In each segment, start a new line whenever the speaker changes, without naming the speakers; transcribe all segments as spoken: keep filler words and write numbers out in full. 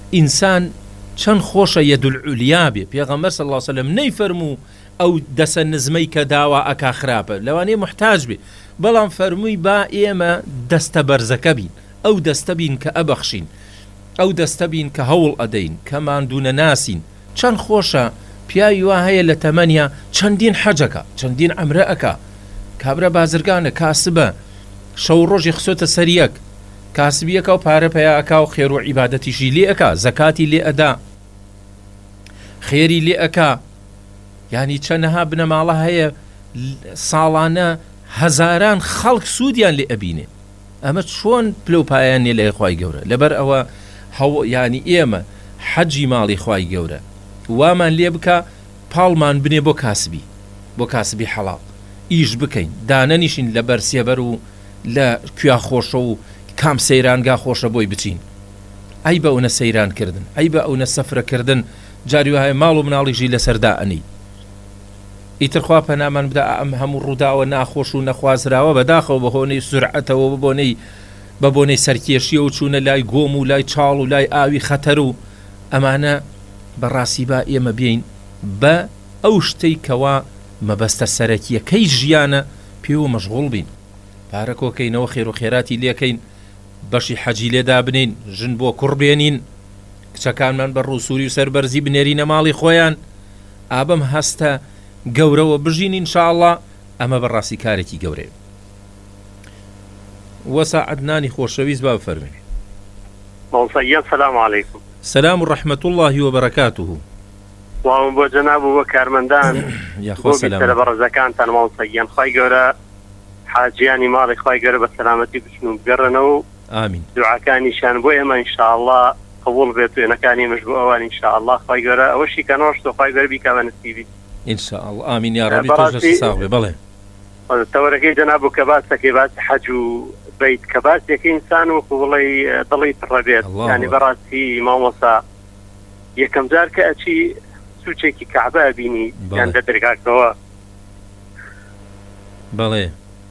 ئینسان چەند خۆشە یەدولعولیا بێ. پێغەمبەر صلی الله علیه و سلم نەیفەرموو ئەو دەسە نزمەی کە داوا ئەکا خراپە، لەوانەیە محتاج بێ، بەڵام فەرمووی با ئێمە دەستە بەرزەکە بین، ئەو دەستە بین کە ئەبەخشین، ئەو دەستە بین کە هەوڵ ئەدەین، کە ماندوونە ناسین. چەند خۆشە پیاوی وا هەیە لە تەمەنیا چەندین حەجەکە، چەندین عەمرە ئەکا، کابرا بازرگانە، کاسبە، شەو ڕۆژی خسۆتە سەریەک، کاسبیەکە و پارە پەیا ئەکا و خێر و عیبادەتیشی لێ ئەکا، زەکاتی لێ ئەدا، خێری لێ ئەکا. یعنی چەندەها بنەماڵە هەیە ساڵانە هەزاران خەڵک سوودیان لێ ئەبینێ. ئەمە چۆن پلەپایان لێ لای خوای گەورە؟ لەبەر ئەوە ینی ئێمە حەجی ماڵی خوای گەورە وامان لێ بکە، پاڵمان بنێ بۆ کاسبی، بۆ کاسبی حەڵاڵ ئیش بکەین، دانەنیشین لە بەر سێبەر و لە کویا خۆشە و کام سەیرانگا خۆشە بۆی بچین. ئەی بە ئەوە سەیرانکردن، ئەی بە ئەوە سەفرەکردن، جاری وایە ماڵ و مناڵیژی لەسەردا ئەنی. ئیترخوا پەنامان بدا ئەم هەموو ڕووداوە ناخۆش و نەخوازراوە بەداخەوە بە هۆنەی سورعەتەوە ببۆنەی بە بۆنەی سەرکێشیە و چوونە لای گۆم و لای چاڵ و لای ئاوی خەتەر و ئەمانە بەڕاستی با ئێمە بێین بە ئەو شتەی کەوا مەبەستە سەرەکیەکەی ژیانە پێوە مەشغوڵ بین، پارە کۆکەینەوە خێر و خێراتی لێکەین، بەشی حەجی لێدا بنین، ژن بۆ کوڕ بێنین، کچەکانمان بە ڕووسوری و سەربەرزی بنێرینە ماڵی خۆیان، ئابەم هەستە گەورەوە بژین ئینشاءڵڵا. ئەمە بەڕاستی کارێکی گەورەیە. وەسا عەدنانی خۆشەویست با بفەرمێنێ.
مەڵسەیەن سەلام عەلەیکم.
سەلام و ڕەحمەت الله وبەرەکاتوه.
واوم بۆ جەناب و بۆ کارمەندان
یاخۆ سەلام
بۆ بەڕێزەکانتان مەڵسەیەن، خوای گەورە حاجیانی ماڵی خوای گەورە بە سەلامەتی بچن و بگەڕنەوە.
ئامین.
دوعاکانیشان بۆ ئێمە ئینشاءڵڵا قبول بێت و وێنەکانیمەش بۆ ئەوان ئینشاءڵڵا خوای گەورە ئەوەشی کە نۆشتۆ خوای گەورە بیکا بە نسیبی
ئینشاءڵڵا. ئامین یا ڕەبی. تۆش ساغ بێ. بەڵێ
تەوەرەکەی جەناب و کە باسەکەی باسی حەج و بیت کە باسێکی ئینسان وەکو بڵێ دڵی پڕە بێت، ینی بەڕاستی مامۆستا یەکەم جار کە ئەچی سوچێکی کەعبە ئەبینی یان لە دەرگاکەوە،
بەڵێ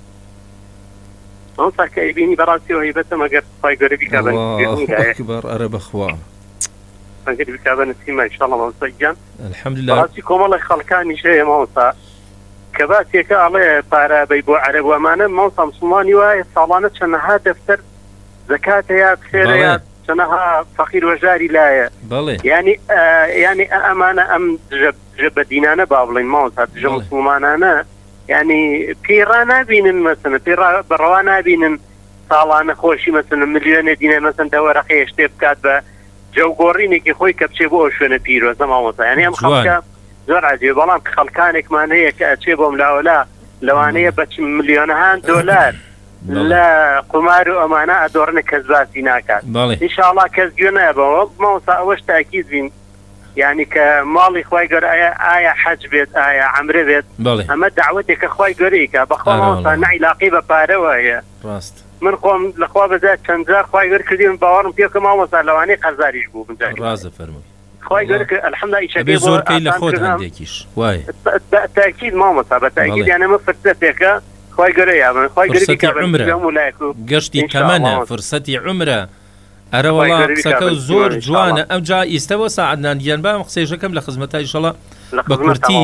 ئەوسا کە ئەیبینی بەڕاستی هەیبەتە مەگەر خوای گەورە بیکا بە
ئەکبەر. ئەرە بەخوا
مەگەر بیکا بە نسیمە ئینشاءڵڵا مامۆستاگیان.
الحەمدوللا.
بەڕاستی کۆمەڵی خەڵکانیش هەیە مامۆستا کە باسێکە ئەڵێ پارەبەی بۆ عەرەب وەمانە مامۆستا موسڵمانی وایە ساڵانە چەندەها دەفتەر زەکات هەیە، خێرەیە، چەندەها فەقیر وەژاری لایە.
بەڵێ
ینی ینی ئەمانە ئەم دژە بەدینانە با بڵێن مامۆستا دژە موسڵمانانە ینی پێڕا نابینن، مەسەن پێڕا بەڕەوا نابینن ساڵانە خۆشی مەسەن ملیۆنە دینە مەسەن دەوەرەقەیە شتێ بکات بە جەوگۆڕینێکی خۆی کە بچێ بۆ ئەو شوێنە پیرۆزە مامۆستا. ینی ئەم خەڵکە زۆر عەجیبە، بەڵام خەڵکانێکمان هەیە کە ئەچێ بۆم لاوەلا لەوانەیە بە ملیۆنەهان دۆلار لە قمار و ئەمانە ئەدۆڕنە کەس باسی ناکات. ئینشاءڵڵا کەس گوێ نایبەوە مامۆستا ئەوەش تاکید بین، یعنی کە ماڵی خوای گەورە ئایا حەج بێت ئایا عەمرە بێت، ئەمە دعوەتێکە خوای گەورەیەکە بەخوا مامۆستا نەعیلاقی بە پارەوە هەیە. من خۆم لەخوا بەزات چەند جار خوای گەورە کردیم باوەڕم پێکە مامۆستا لەوانەیە قەرزاریش بوو بنجاری
ڕازە فەرمووی
خوای گەورە الحەمدوللا ئیشەکەی
زۆر کەی لە خۆت هەندێکیش وایە
تاکید مامۆستا بە تاکید یانە ئەمە فرسەتێکە خوای گەورە یابن خوای گەورە بیکا بە
گەشتی تەمەنە فرسەتی عومرە. ئەرە وەڵا قسەکە زۆر جوانە. ئەم جا ئیستەوە سەعەدنان گیان بام قسەیشەکەم لە خزمەتە ئینشاءڵڵا بە کورتی.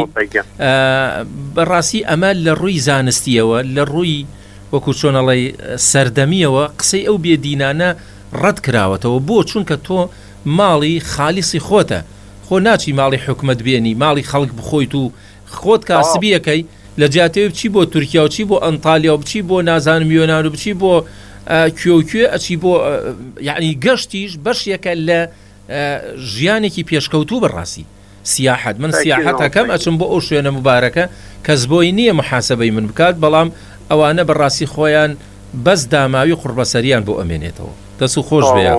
بەڕاستی ئەمە لە ڕووی زانستیەوە، لە ڕووی وەکو چۆنەڵی سەردەمیەوە قسەی ئەو بێدینانە ڕەت کراوەتەوە. بۆ چونکە تۆ ماڵی خالیسی خۆتە، خۆ ناچی ماڵی حکومت بێنی، ماڵی خەڵک بخۆیت و خۆت کاسبیەکەی لە جاتەوە بچی بۆ تورکیا و چی بۆ ئەنتالیا و بچی بۆ نازانم میۆنان و بچی بۆ کوێوکوێ ئەچی بۆ یعنی گەشتیش بەشێکە لە ژیانێکی پێشکەوتوو بەڕاستی سیاحەت. من سیاحەتەکەم ئەچم بۆ ئەو شوێنە مبارەکە کەس بۆی نییە محاسبەی من بکات، بەڵام ئەوانە بەڕاستی خۆیان بەس داماوی قوربەسەریان بۆ ئەمێنێتەوە. دەست و خۆش بێ.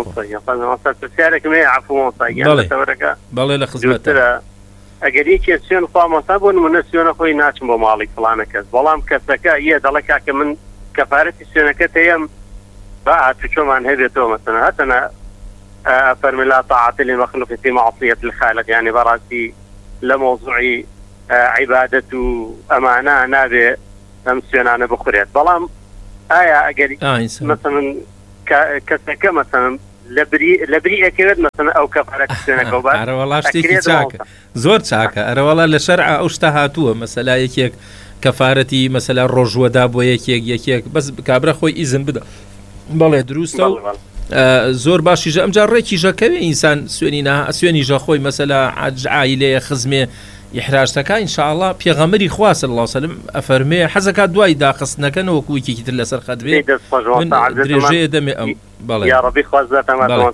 بەڵێ لە خزمەتە
ئەگەر یەکێ سوێن خوا بۆ نمونە سوێنە خۆی ناچم بۆ ماڵی فڵانە کەس، بەڵام کەسەکە یە دەڵێ کاکە من کەفارەتی سوێنەکەت هەیەم با هاتوچۆمان هەبێتەوە مەسەن هەتەنە فەرمی لا طاعة للمخلوق في معصية الخالق، يعني بەڕاستی لە مۆزوعی عیبادەت و ئەمانە نابێ ئەم سوێنانە بخورێت. بەڵام ئایا ئەگەری مەسەن کەسەکە مەسەن لە بری ئەکەوێت مەسەڵەن ئەو کەفارەت سوێنەکە بات
ئەرەوەڵا شتێکی چاکە زۆر چاکە ئەرەوەڵا لە شەرع ئەو شتە هاتووە مەسەلا یەکێک کەفارەتی مەسەلا ڕۆژوەدا بۆ یەکێک یەکێک بەس کابرا خۆی ئیزن بدە بەڵێ دروستە و زۆر باشیژە ئەمجار ڕێکی ژەکەوێ ئینسان سوێنی سوێنی ژە خۆی مەسەلا عائیلەیە خزمێ ئیحراجەکە ئینشاءڵڵا پێغەمبەری خوا صلی الله علیه و سلم ئەفەرمێ حەزەکات دوای داخستنەکەن وەکو یەکێکی تر لەسەر خەت بێ درێژەیە دەمێ ئەم بەڵێ
یا ربی خوازدەتەمە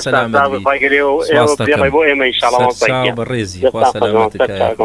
بەڕێزی خوا سەلامەتەکە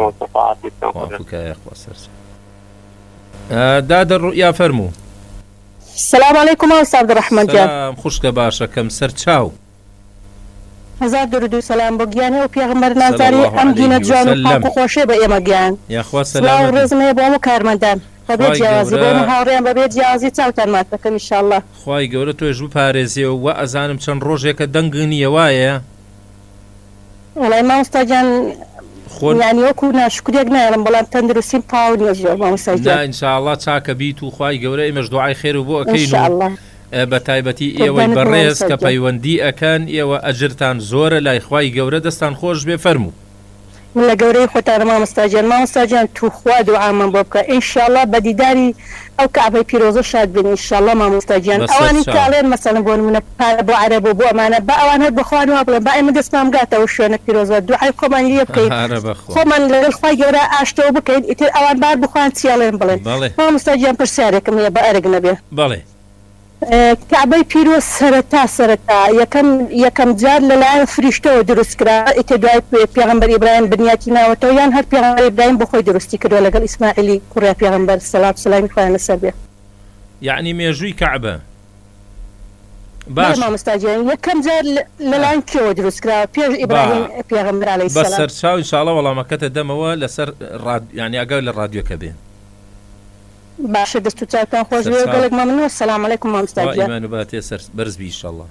دادە یا فەرموو.
السلام عليكم أستاذ الرحمن جان.
خوشك باشا كم سرتشاو.
هزار درود و سلام بۆ گیانی و پێغەمبەر نازاری ئەم دینە جوان و پاک و خۆشێ بە ئێمە گیان.
یاخوا سەلامەت.
ڕێزمەیە بۆ هەموو کارمەندان. بەبێ جیاوازی بۆ هەموو هاوڕێیان بەبێ جیاوازی چاوتان مات دەکەم ئینشاءالله.
خوای گەورە تۆش بپارێزیەوە و ئەزانم چەند ڕۆژێکە دەنگ نییە وایە؟
وەڵای مامۆستا گیان یعنی وەکو ناشکرێک نایڵم بەڵام تەندروستیم پاو نییە زۆر مامۆستا گیان.
نا ئینشاءالله چاکە بیت و خوای گەورە ئێمەش دوعای خێر و بۆ ئەکەین و بە تایبەتی ئێوەی بەڕێز کە پەیوەندی ئەکەن ئێوە ئەجرتان زۆرە لای خوای گەورە دەستان خۆش بێ فەرموو.
من لە گەورەی خۆتانە مامۆستا گیان مامۆستا گیان توخوا دوعامان بۆ بکە ئینشاءالله بە دیداری ئەو کەعبەی پیرۆزە شاد بین ئینشاءالله مامۆستا گیان. ئەوانی کاڵێن مەسەڵەن بۆ نمونە پارە بۆ عەرەب و بۆ ئەمانە بە ئەوان هەر بخوان وا بڵێن با ئێمە دەستمان بگاتەوە شوێنە پیرۆزە دوعای خۆمان لێ بکەین خۆمان لەگەڵ خوای گەورە ئاشتەوە بکەین ئیتر ئەوان بار بخوان چیاڵێن بڵێن. مامۆستا گیان پرسیارێکم هەیە بە ئەرگ نەبێ.
بەڵێ.
کعبەی پیرۆز سەرەتا سەرەتا یەکەم یەکەم جار لەلایەن فریشتەوە دروستکرا ئیتر دوای پێغەمبەر ئیبراهیم بنیاتی ناوەتەوە یان هەر پێغەمبەر ئیبراهیم بۆ خۆی دروستی کردووە لەگەڵ ئیسماعیلی کوڕی پێغەمبەر سەلام سەلامی خوایان لەسەر بێ.
یعنی مێژووی کعبە
باش مامۆستا گیان یەکەم جار لەلایەن کێوە دروستکراوە پێش ئیبراهیم پێغەمبەر عەلەیهی سەلام.
بە سەرچاو ئینشاءڵڵا وەڵامەکەتە دەمەوە لەسەر یعنی ئەگەر لە ڕادیۆکە بێن.
باشە دەست و چاوتان خۆش بێ و گەلێک مەمنون. سەلام عەلەیکم مامۆستا گیان.
ئیمان و باتێ سەر بەرزبی ئینشاءڵڵا.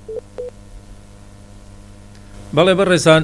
بەڵێ بەڕێزان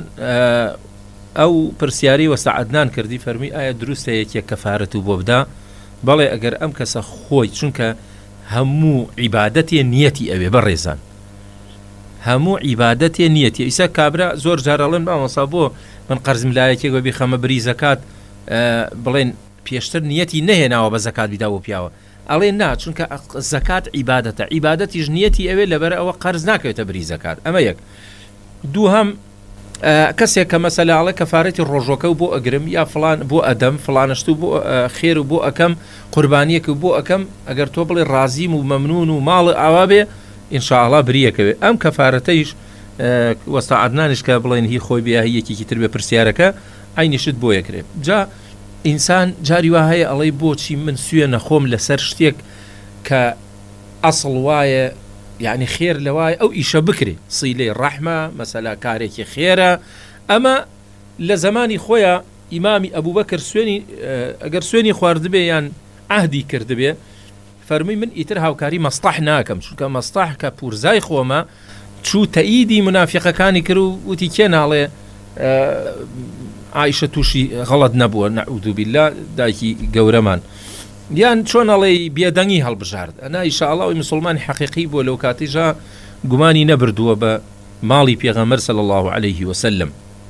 ئەو پرسیاری وەستا عەدنان کردی فەرمی ئایا دروستە یەکێک کەفارەت و بۆ بدا؟ بەڵێ ئەگەر ئەم کەسە خۆی چونکە هەموو عیبادەتێ نیەتی ئەوێ بەڕێزان هەموو عیبادەتێ نیەتی ئیسا کابرا زۆر جارەڵێن مامۆستا بۆ من قەرزم لایەکێک وەبی خەمە بری زەکات بڵێن پێشتر نیەتی نەهێناوە بە زەکات بیدا بۆ پیاوە ئەڵێ نا چونکە زەکات عیبادەتە عیبادەتیش نیەتی ئەوێ لەبەر ئەوە قەرز ناکەوێتە بری زەکات. ئەمە یەک. دوو هەم کەسێک کە مەسەلاڵە کەفارەتی ڕۆژۆکە و بۆ ئەگرم یا فلان بۆ ئەدەم فلانشت و بۆ خێر و بۆ ئەەکەم قوربانیەک و بۆ ئەەکەم ئەگەر تۆ بڵێ ڕازیم و مەمنون و ماڵ ئاوا بێ ئینشاءڵڵا بریەکەوێ. ئەم کەفارەتەیش وەستا عەدنانیش کە بڵێن هی خۆی بێ هیەکێکی تر بێ پرسیارەکە ئاینیشت بۆ یەکرێ. جا ئینسان جاری وا هەیە ئەڵێ بۆچی من سوێنە خۆم لەسەر شتێک کە ئەسڵ وایە یعنی خێر لەوای ئەو ئیشە بکرێ سیلەی ڕەحمە مەسەلا کارێکی خێرە. ئەمە لە زمانی خۆیە ئیمامی ئەبوبەکر سوێنی ئەگەر سوێنی خواردبێ یان عەهدی کردبێ فەرمووی من ئیتر هاوکاری مەستەح ناکەم چونکە مەستەح کە پورزای خۆمە چوو تەئیدی منافقەکانی کرد و وتی کێ ناڵێ عایشە تووشی غەڵەت نەبووە نەعوذ بالله دایکی گەورەمان یان چۆن ئەڵێ بێدەنگی هەڵبژارد. ئەنا ئینشاءڵڵا مسلمانی حەقیقی بۆ لەو کاتیژا گومانی نەبردووە بە ماڵی پێغەمبەر صلی الله عليه وسلم.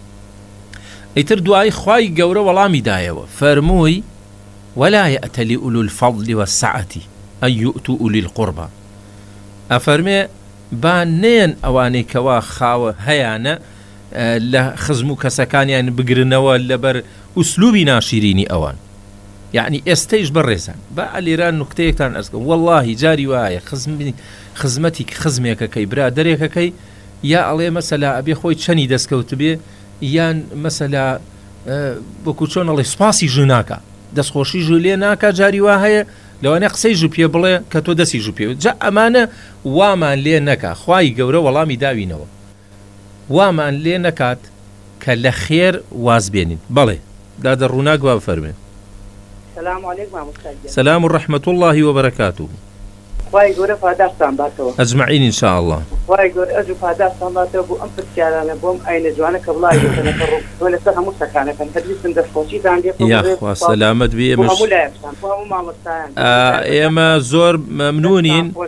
ئیتر دوای خوای گەورە وەڵامی دایەوە فەرمووی ولا يأتل أولو الفضل والسعة أن يؤتوا أولي القربى. ئەفەرمێ با نێن ئەوانەی کەوا خاوە هەیانە لە خزم و کەسەکانیان بگرنەوە لەبەر ئوسلوبی ناشیرینی ئەوان. یعنی ئێستەیش بەڕێزان بە ئەلیران نوکتەیەکتان ئەسکە وەڵڵاهی جاری وایە خزمەتی خزمێکەکەی برا دەرێکەکەی یا ئەڵێ مەسەلا ئەبێ خۆی چەنی دەستکەوت بێ یان مەسەلا بۆکو چۆن ئەڵێ سوپاسی ژ ناکە دەستخۆشی ژ لێ ناکە جاری وا هەیە لەوانە قسەی ژ پێ بڵێ کە تۆ دەستی ژ پێ جا ئەمانە وامان لێ نەکا خوای گەورە وەڵامی داوینەوە وامان لێ نەکات کە لە خێر واز بێنین. بەڵێ دادە ڕووناک وا بفەرمێن.
السلام عليكم ورحمة
سلام ورحمة الله وبركاته.
خواهي قولة فادارستان باتوا
أجمعين إن شاء الله.
خواهي قولة أجو فادارستان باتوا بو أنفت كارانا بوم أين جوانا كبلاي يتنفروا ولا سرها مستكانة فنهدي سندف خوشي عندي
يا أخوة سلامت بي مش
ومولا يفتان وهم معمستان
إما زور ممنونين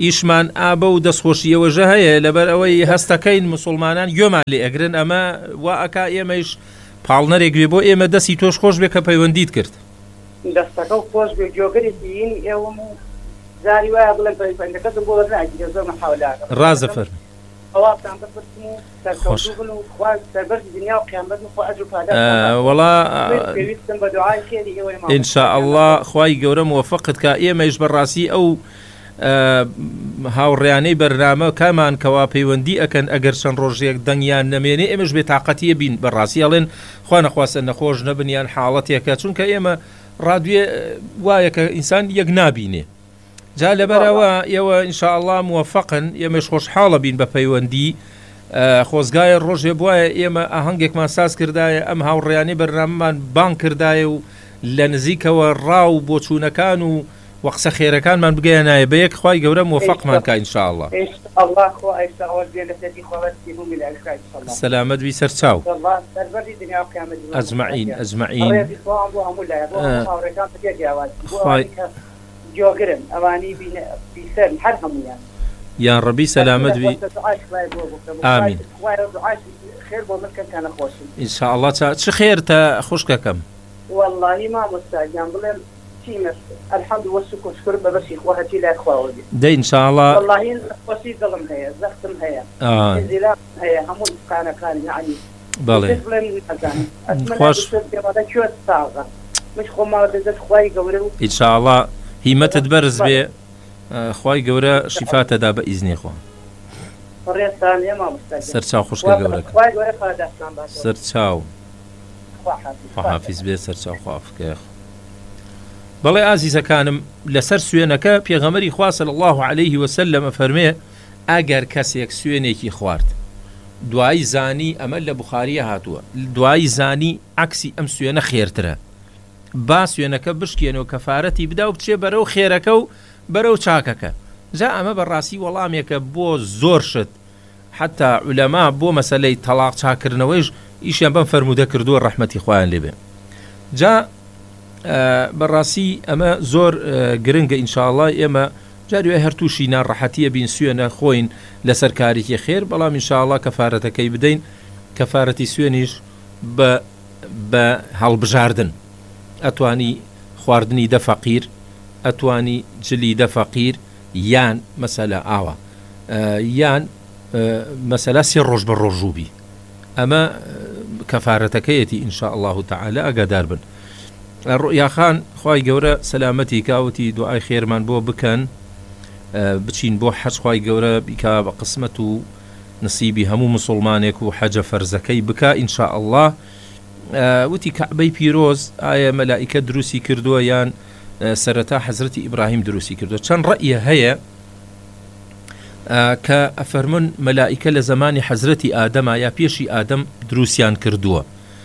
ئیشمان ئابە و دەستخۆشیەوەژە هەیە لەبەر ئەوەی هەستەکەین مسلمانان گوێمان لێ ئەگرن ئەمە وا ئەکا ئێمەش پاڵنەرێک بێ بۆ ئێمە دەستی تۆش خۆش بێ کە پەیوەندیت کرد
دەستەکە و خۆش بێ جۆگەری ئێوەم و زاری وایە بڵێن پەیوەندەکەتم بۆ وەرناگیرێ زۆر مەحاولاکە
ڕازەفەر
ئەوابتان بپرسم و سەرکەوتوو بن و خوا سەربەرزی دنیا و قیامەت و خوا ئەجر و پاداشت
وەڵا
پێویستم بە دوعای خێری ئێوەی ماڵ
ئینشاءالله خوای گەورە موفقت کە ئێمەش بەڕاستی ئەو هاوڕێیانەی بەرنامە کامان کەوا پەیوەندی ئەکەن ئەگەر چەند ڕۆژێک دەنگیان نەمێنێ ئێمەش بێ تااقەتیە بین بەڕاستی ئەڵێن خوا نەخواستە نەخۆش نەبنیان حاڵەتێکە چونکە ئێمە ڕادوێ وایە کە ئینسان یەک نابینێ جا لەبەرەوە ئێوە ئینشاءالله موفقن ئێمەش خۆشحاڵە بین بە پەیوەندی خۆزگایە ڕۆژێ بواە ئێمە ئاهەنگێکمان ساز کردایە ئەم هاوڕێیانەی بەرنامەمان بان کردایە و لە نزیکەوە ڕاو بۆ چوونەکان و وەقسە خێرەکانمان بگەیەنایە بە یەک خوای گەورە موفقمان کە ئینشاءالله سەلامەت بی سەرچاو ئەجمەعین ئەجمەعین
جۆگرن ئەوانی بیسەر هەر هەمویان
یان ڕەبی سەلامەت بی ئامین
خێر بۆ منکەکانە خۆشن
ئینشاءالله چ خێر تا خوشکەکەم
واللهی مامۆستاگیان بڵێن چینە الحەمد وەسوک و شکر بە بەشی خوا هەتی لای خواوە بێ
دەی ئینشاءالله
واللهی خۆشی دڵم هەیە زەختم هەیە ئینزیلام هەیە هەموو دقانەکانی یعنی
بەڵێ
خۆش کوێت ساغە مش خۆماوە دەزت خوای گەورە و
ئینشاءالله هیمەتت بەرز بێ خوای گەورە شیفاتەدا بە ئیزنی خۆ سەرچاو خوشکە گەورەکە سەرچاو خواحافیز بێ سەرچاو خوافکە بەڵێ ئازیزەکانم لەسەر سوێنەکە پێغەمبەری خوا صلی الله علیه وسلم فەرمێ ئەگەر کەسێک سوێنێکی خوارد دوایی زانی ئەمە لە بوخاریە هاتووە دوایی زانی عکسی ئەم سوێنە خێرترە با سوێنەکە بشکێنەوە کەفارەتی بدا و بچێ بەرەو خێرەکە و بەرەو چاکەکە جا ئەمە بەڕاستی وەڵامێکە بۆ زۆر شت حتا عولەما بۆ مەسەلەی تەلاق چاکردنەوەیش ئیشیان بەم فەرموودە کردووە ڕەحمەتی خوایان لێبێ جا بەڕاستی ئەمە زۆر گرنگە ئینشاءالله ئێمە جاروێ هەر تووشی ناڕەحەتیە بین سوێنە خۆین لەسەر کارێکی خێر بەڵام ئینشاءالله کەفارەتەکەی بدەین کەفارەتی سوێنیش بە بە هەڵبژاردن ئەتوانی خواردنی دە فەقیر ئەتوانی جلی دە فەقیر یان مەسەلە ئاوە یان مەسەلە سێ ڕۆژ بە ڕۆژوبی ئەمە کەفارەتەکەیەتی ئینشاءالله تعالی ئەگادار بن ڕوئیاخان خوای گەورە سەلامەتی کاوتی دوعای خێرمان بۆ بکەن بچین بۆ حەج خوای گەورە بیکا بە قسمەت و نسیبی هەموو مسلمانێک و حەجە فەرزەکەی بکە ئینشاءالله وتی کەعبەی پیرۆز ئایا مەلائیکە دروستی کردووە یان سەرەتا حەزرەتی ئیبراهیم دروستی کردووە چەند ڕەئیە هەیە کە ئەفەرمون مەلائیکە لە زمانی حەزرەتی ئادەما یا پێشی ئادەم دروستیان کردووە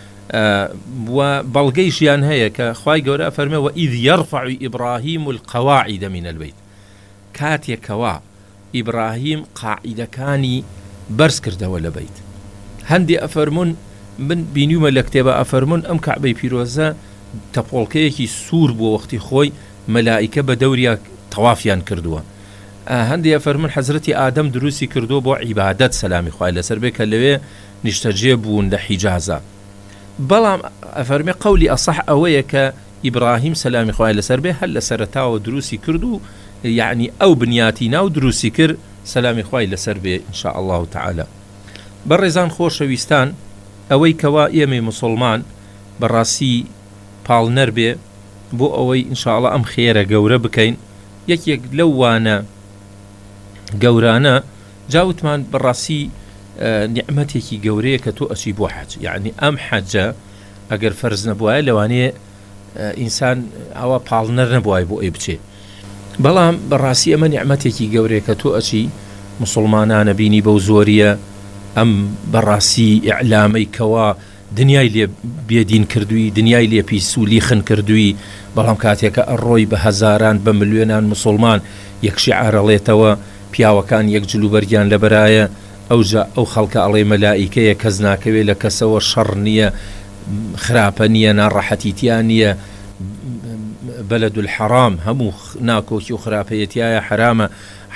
و بەڵگەیشیان هەیە کە خوای گەورە ئەفەرمێ وئیذ یەرفع ئیبراهیم القەواعیدە من البەیت کاتێکەوە ئیبراهیم قاعیدەکانی بەرز کردەوە لە بەیت هەندێ ئەفەرمون من بینیومە لە کتێبە ئەفەرمون ئەم کەعبەی پیرۆزە تەپۆڵکەیەکی سوور بۆ وەختی خۆی مەلائیکە بە دەوریا تەوافیان کردووە هەندێ ئەفەرمون حەزرەتی ئادەم دروستی کردووە بۆ عیبادەت سەلامی خوای لەسەر بێ کە لەوێ نیشتەجێ بوون لە حیجازە بەڵام ئەفەرمێ قەولی ئەصح ئەوەیە کە ئیبراهیم سەلامی خوای لەسەر بێ هەر لە سەرەتاوە دروستی کرد و یعنی ئەو بنیاتی ناو دروستی کرد سەلامی خوای لەسەر بێ ئینشاءالله تعالی بەڕێزان خۆشەویستان ئەوەی کەوا ئێمەی مسلمان بەڕاستی پاڵنەر بێ بۆ ئەوەی ئینشاءالله ئەم خێرە گەورە بکەین یەکێک لەو وانە گەورانە جاوتمان بەڕاستی نیعمەتێکی گەورەیە کە تۆ ئەچی بۆ حەج یعنی ئەم حەجە ئەگەر فەرز نەبووایە لەوانەیە ئینسان ئەوە پاڵنەر نەبووای بۆ ئەی بچێ بەڵام بەڕاستی ئەمە نیعمەتێکی گەورەیە کە تۆ ئەچی مسلمانانە بینی بەو زۆریە ئەم بەڕاستی ئیعلامەی کەوا دنیای لێ بێدین کردووی دنیای لێ پیسولی خن کردووی بەڵام کاتێکە ئەڕۆی بە هەزاران بە ملیۆنان مسلمان یەکشی عارەڵێتەوە پیاوەکان یەک جلوبەرگیان لەبەرایە ئەوجا ئەو خەڵکە ئەڵێ مەلائیکەیە کەس ناکەوێت لە کەسەوە شەڕ نییە خراپە نییە ناڕەحەتیتیان نییە بەلەد الحەرام هەموو ناکۆکی و خراپەیەتیایە حرامە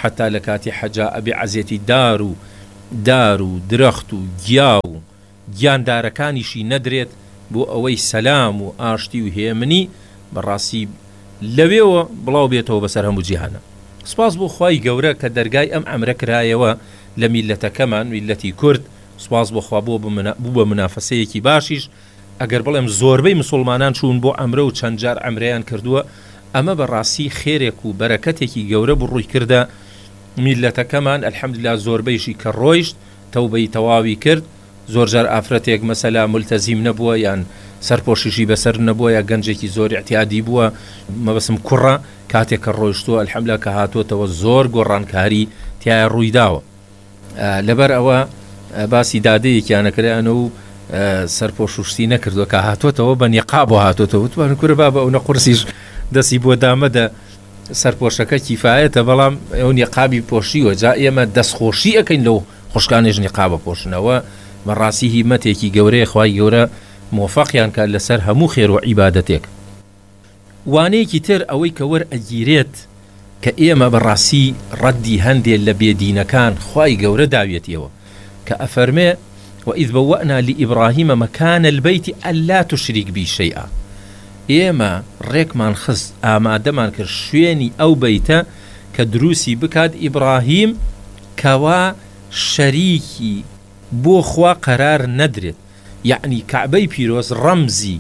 حتا لە کاتی حەجا ئەبێ عەزێتی دار و دار و درەخت و گیا و گیاندارەکانیشی نەدرێت بۆ ئەوەی سەلام و ئاشتی و هێمنی بەڕاستی لەوێەوە بڵاو بێتەوە بەسەر هەموو جیهانە. سپاس بۆ خوای گەورە کە دەرگای ئەم ئەمرە کرایەوە لە میلەتەکەمان میلەتی کورد. سپاس بۆ خوا بۆ بوو بە منافەسەیەکی باشیش. ئەگەر بڵێم زۆربەی مسلمانان چوون بۆ ئەمرە و چەند جار ئەمرەیان کردووە، ئەمە بەڕاستی خێرێک و بەرەکەتێکی گەورە بڕووی کردە میلەتەکەمان. ئەلحەمدوللا زۆربەیشی کە ڕۆیشت تەوبەی تەواوی کرد. زۆر جار ئافرەتێک مەسەلا مولتەزیم نەبووە یان سەرپۆشیشی بەسەر نەبووە یا گەنجێکی زۆر احتیادی بووە، مەبەسم کوڕە کاتێک کە ڕۆیشتووە ئەلحەمدوللا کە هاتوۆتەوە زۆر گۆڕانکاری تایە ڕوویداوە. لەبەر ئەوە باسی دادەیەکیانەکرایانە و سەرپۆششتی نەکردووە کە هاتوۆتەوە بە نیقاب بۆ هاتوۆتەوە توانن کورە با بە ئەو نەقورسیش دەستی بۆ دامەدە سەرپۆشەکە کیفایەتە، بەڵام ئەو نیقابی پۆشیوە جا ئێمە دەستخۆشی ئەەکەین لەو خوشکانێژ نیقابە پۆشنەوە. بەڕاستی هیمەتێکی گەورەیە خوای گەورە مۆفەقیان کات لەسەر هەموو خێر و عیبادەتێک. وانەیەکی تر ئەوەی کە وەرئەگیرێت کە ئێمە بەڕاستی ڕەدی هەندێک لە بێدینەکان خوای گەورە داوێتیەوە کە ئەفەرمێ وإذ بوأنا لإبراهيم مكان البيت ألا تشرك بي شيئا. ئێمە ڕێکمان خست ئامادەمان کرد شوێنی ئەو بەیتە کە دروسی بکات ئیبراهیم کەوا شەریکی بۆ خوا قەرار نەدرێت. یعنی کەعبەی پیرۆز ڕەمزی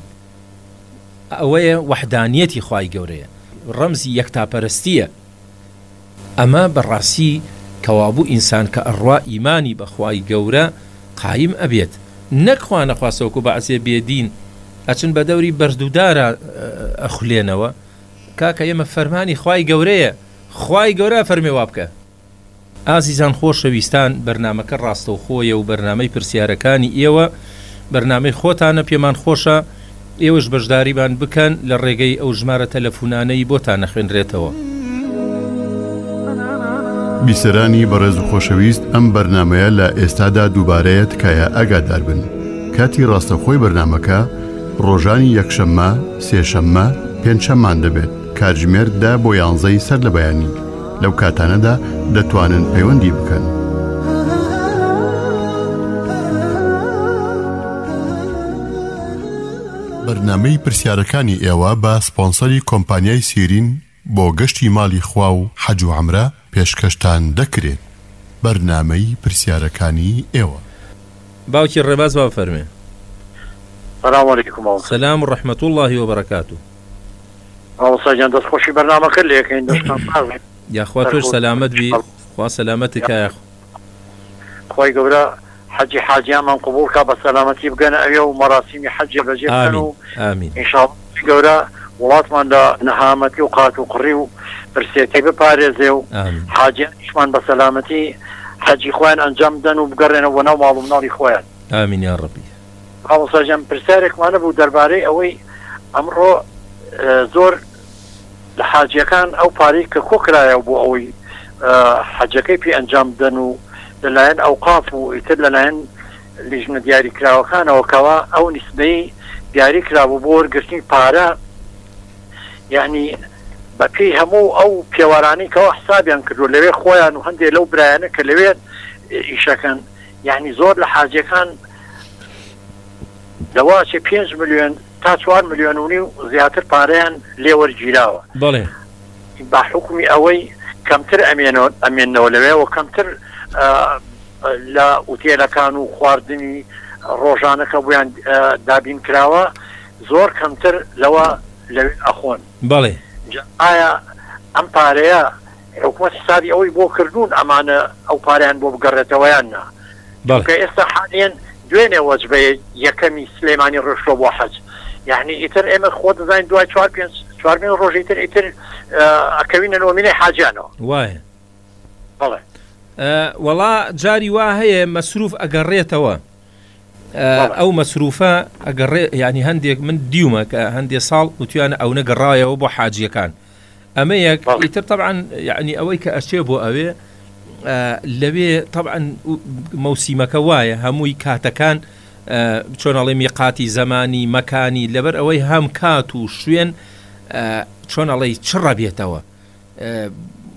ئەوەیە وەحدانیەتی خوای گەورەیە، ڕەمزی یەکتاپەرستیە. ئەمە بەڕاستی کەوابوو ئینسان کە ئەڕوا ئیمانی بە خوای گەورە قایم ئەبێت، نەکخوا نەخواستەوەکو بەعسێ بێدین ئەچن بە دەوری بەردوودارە ئەخولێنەوە. کاکە ئێمە فەرمانی خوای گەورەیە، خوای گەورە فەرمێ وا بکە. ئازیزان خۆشەویستان، بەرنامەکە ڕاستەوخۆیە و بەرنامەی پرسیارەکانی ئێوە بەرنامەی خۆتانە پێمان خۆشە، ئێوەش بەشداریبان بکەن لە ڕێگەی ئەو ژمارە تەلەفۆنانەی بۆتان نەخوێنرێتەوە.
بیسەرانی بەڕێز و خۆشەویست، ئەم بەرنمەیە لە ئێستادا دووبارەیە تکایە ئاگادار بن. کاتی ڕاستەخۆی بەرنمەکە ڕۆژانی یەکشەممە، سێشەممە، پێنجشەممان دەبێت. کاتژمێر دا بۆ یانزەی سەر لە بەیانی. لەو کاتانەدا دەتوانن پەیوەندی بکەن. بەرنامەی پرسیارەکانی ئێوە بە سپۆنسەری کۆمپانیای سیرین بۆ گەشتی ماڵی خوا و حەج و عەمرە پێشکەشتان دەکرێت. بەرنامەی پرسیارەکانی ئێوە.
باوکی ڕێباز با فەرمێ.
سلام علیکم.
سلام و ڕەحمەت الله و بەرەکاتوه.
ئاوساجان دەستخۆشی بەرنامەکە لە یەکەین دەشتان پاڵێ.
یاخوا تۆش سەلامەت بی، خوا سەلامەتت کایە.
خوای گەورە حەجی حاجیانمان قبوڵ کا بە سەلامەتی بگەنە ئەوێ و مەراسیمی حەجی بەجێ بکەن و ئینشاءڵڵا گەورە وڵاتماندا نەهامەتی و قات و قڕی و پرسێتی بپارێزێ و حاجیانیشمان بە سەلامەتی حەجی خۆیان ئەنجام بدەن و بگەڕێنەوە ناو ماڵ و منداڵی خۆیان.
ئامین یا ڕەبی.
ئاوساجان پرسیارێکمانە بوو دەربارەی ئەوەی ئەمڕۆ زۆر لە حاجیەکان ئەو پارەی کە کۆکرایەوە بۆ ئەوەی حەجەکەی پێ ئەنجام بدەن و لەلایەن ئەوقاف و ئیتر لەلایەن لیژنە دیاریکراوەکانەوە کەوا ئەو نیسبەی دیاری کرابوو بۆ وەرگرتنی پارە، یعنی بە پێی هەموو ئەو پێوارانەی کەەوە حسابیان کردو لەوێ خۆیان و هەندێک لەو برایانە کە لەوێت ئیشەکەن، یعنی زۆر لە حاجەکان دەواچێ پێنج ملیۆن تا چوار ملیۆن و نیو زیاتر پارەیان لێوەرگیراوە.
بەڵێ
با حکمی ئەوەی کەمتر ئەمێنەوە لەوێ و کەمتر لە ئوتێلەکان و خواردنی ڕۆژانەکە بۆیان دابین کراوە زۆر کەمتر لەوە لەوێ ئەخۆن.
بەڵێ
ئایا ئەم پارەیە حکومەت حسابی ئەوەی بۆ کردوون ئەمانە ئەو پارەیان بۆ بگەڕێتەوەیان نا؟ کە ئێستا حالێن دوێنێ وەجبەیە یەکەمی سلێمانی ڕۆشتۆ بۆ حەج، یعنی ئیتر ئێمە خۆ دەزانین دوای چوار پێنج چوارمین ڕۆژی تر ئیتر ئەکەوینەوە مینەی حاجیانەوە.
وایە.
بەڵێ
وەڵا جاری وا هەیە مەسروف ئەگەڕێتەوە، ئەو مەسروفە ئەگەڕێ، ینی هەندێک من دیومە کە هەندێک ساڵ وتوانە ئەو نەگەڕایەوە بۆ حاجیەکان. ئەمە یەک ئیتر طبعا یعنی ئەوەی کە ئەچێ بۆ ئەوێ لەوێ طبعا مەوسیمەکە وایە هەمووی کاتەکان چۆنەڵێ میقاتی زەمانی مەکانی لەبەر ئەوەی هەم کات و شوێن چۆنەڵێ چڕە بێتەوە.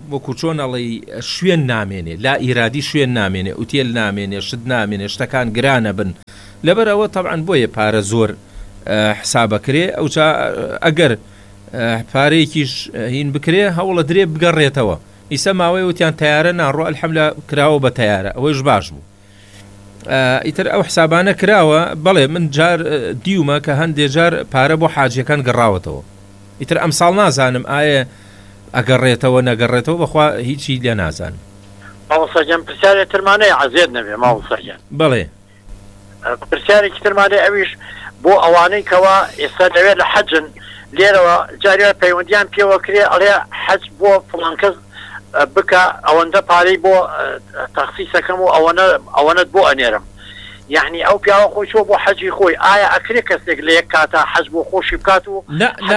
وەکو چۆن ئەڵێ شوێن نامێنێ لا ئیرادی شوێن نامێنێ ئوتێل نامێنێ شت نامێنێ شتەکان گرانە بن لەبەرەوە طبعاً بۆیە پارە زۆر حسابەکرێ ئەو ئەگەر پارەیەکیش هین بکرێ هەوڵە درێ بگەڕێتەوە ئیسە ماوەی وتیان تیارە ناڕۆ ئەلحەمدوللا کراوە بە تیارە ئەوەش باش بوو ئیتر ئەو حسابانە کراوە بەڵێ من جار دیومە کە هەندێک جار پارە بۆ حاجیەکان گەڕاوەتەوە ئیتر ئەم ساڵ نازانم ئایا ئەگەڕێتەوە نەگەڕێتەوە بەخوا هیچی لێ نازانم
ماوەسەجان پرسیارێک ترمانەیە عەزیز نەبێ ماوەسەجان
بەڵێ
پرسیارێکی ترمانەیە ئەویش بۆ ئەوانەی کەوا ئێستا لەوێت لە حەجن لێرەوە جاریوە پەیوەندیان پێوە کرێ ئەڵێ حەج بۆ فڵان کەس بکە ئەوەندە پارەی بۆ تەخسیسەکەم و ئەوەنە ئەوەنەت بۆ ئەنێرم یعنی ئەو پیاوە خۆی چۆ بۆ حەجی خۆی ئایا ئەکرێ کەسێک لە یەک کاتە حەج بۆ خۆشی بکات و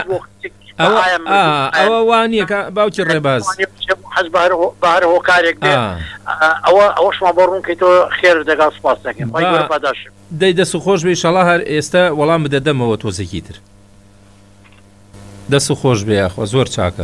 ئەوە وانیە باوکی ڕێباز
حەج بەهرە هۆکارێک ئەوە ئەوەشمان بۆ ڕوونکەیتەوە خێر دەگا سپاس دەکەم بەداشم
دەی دەست و خۆش بێ ئینشەڵڵا هەر ئێستا وەڵام بدەدەمەوە تۆزێکی تر دەست و خۆش بێ یاخوا زۆر چاکە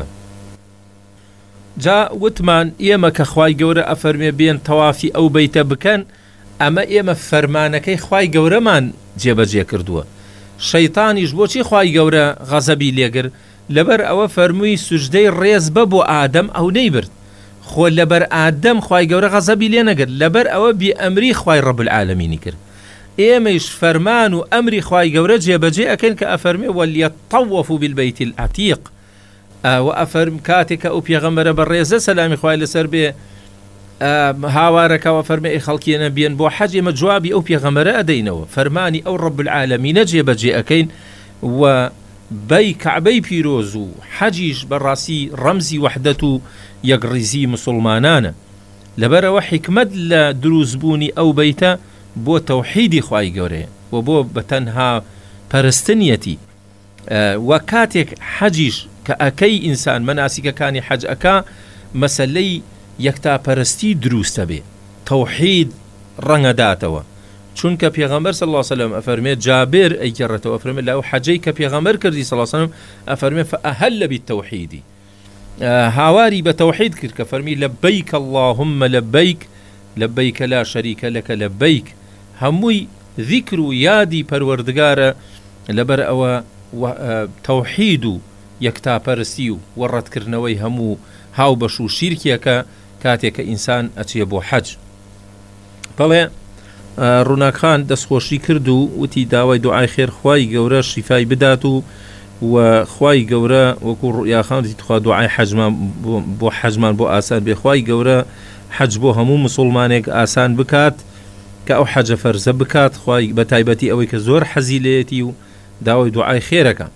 جا وتمان ئێمە کە خوای گەورە ئەفەرمێ بێن تەوافی ئەو بەیتە بکەن ئەمە ئێمە فەرمانەکەی خوای گەورەمان جێبەجێ کردووە شەیتانیش بۆچی خوای گەورە غەزەبی لێگر لەبەر ئەوە فەرمووی سوژدەی ڕێز بە بۆ ئادەم ئەو نەیبرد خۆ لەبەر ئادەم خوای گەورە غەزەبی لێ نەگرت لەبەر ئەوە بێ ئەمری خوای ڕەب العالەمینی کرد ئێمەش فەرمان و ئەمری خوای گەورە جێبەجێ ئەکەن کە ئەفەرمێ وەلیەطەوەفوا بالبەیت العەتیق و ئەفەرم کاتێکە ئەو پێغەمبەرە بە ڕێزە سەلامی خوای لەسەر بێ هاوارەکەوە فەرمێ ئەی خەڵکیێنە بێن بۆ حەج ئێمە جوابی ئەو پێغەمبەرە ئەدەینەوە فەرمانی ئەو ڕەب العالەمینە جێبەجێ ئەکەین و بەی کەعبەی پیرۆز و حەجیش بەڕاستی ڕەمزی وەحدەت و یەکڕیزی موسڵمانانە لەبەرەوە حیکمەت لە دروستبوونی ئەو بەیتە بۆ تەوحیدی خوای گەورەیە و بۆ بەتەنها پەرستنیەتی و کاتێک حەجیش کە ئەکەی ئینسان مەناسیکەکانی حەج ئەکا مەسەلەی یەکتاپەرستی دروستە بێ تەوحید ڕەنگەداتەوە چونکە پێغەمبەر صلی الله علیه و سلم ئەفەرمێ جابر ئەیگەڕێتەوە ئەفەرمێ لەو حەجەی کە پێغەمبەر کردی صلی الله علیه و سلم ئەفەرمێ فأهل بالتوحید هاواری بە تەوحید کرد کە فەرمی لەبەیک اللهم لەبەیک لەبەیک لا شەریکە لەکە لەبەیک هەمووی ذیکر و یادی پەروەردگارە لەبەر ئەوە تەوحید و یەکتاپەرستی و وەڕەتکردنەوەی هەموو هاو بەش و شیرکیەکە کاتێکە ئینسان ئەچێ بۆ حەج بەڵێ ڕووناکخان دەستخۆشی کرد و وتی داوای دوعای خێر خوای گەورە شیفای بدات و و خوای گەورە وەکو ڕویاخان تخوا دوعای حەجمان بۆ حەجمان بۆ ئاسان بێ خوای گەورە حەج بۆ هەموو مسڵمانێک ئاسان بکات کە ئەو حەجە فەرزە بکات خوای بە تایبەتی ئەوەی کە زۆر حەزی لێتی و داوای دوعای خێرەکە